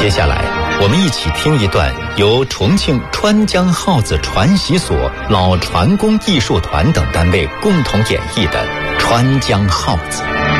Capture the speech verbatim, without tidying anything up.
接下来我们一起听一段由重庆川江号子传习所、老船工艺术团等单位共同演绎的《川江号子》。